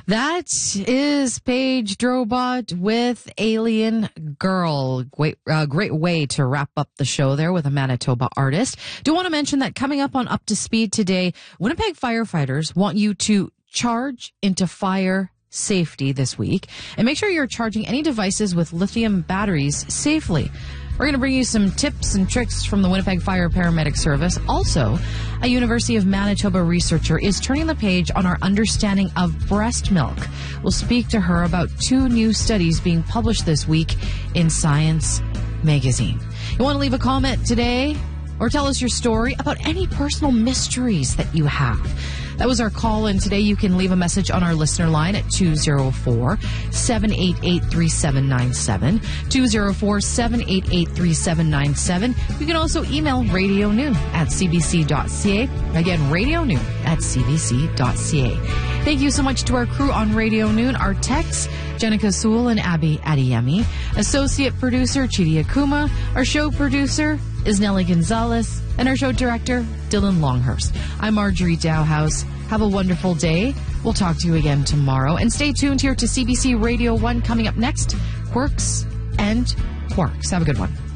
That is Paige Drobot with Alien Girl. Great way to wrap up the show there with a Manitoba artist. Do want to mention that coming up on Up to Speed today, Winnipeg firefighters want you to charge into fire safety this week and make sure you're charging any devices with lithium batteries safely. We're going to bring you some tips and tricks from the Winnipeg Fire Paramedic Service. Also, a University of Manitoba researcher is turning the page on our understanding of breast milk. We'll speak to her about 2 new studies being published this week in Science magazine. You want to leave a comment today or tell us your story about any personal mysteries that you have? That was our call, and today you can leave a message on our listener line at 204-788-3797, 204-788-3797. You can also email radionoon@cbc.ca. Again, radionoon@cbc.ca. Thank you so much to our crew on Radio Noon, our techs, Jenica Sewell and Abby Adiyemi, associate producer Chidi Akuma, our show producer is Nellie Gonzalez, and our show director, Dylan Longhurst. I'm Marjorie Dowhouse. Have a wonderful day. We'll talk to you again tomorrow. And stay tuned here to CBC Radio 1. Coming up next, Quirks and Quarks. Have a good one.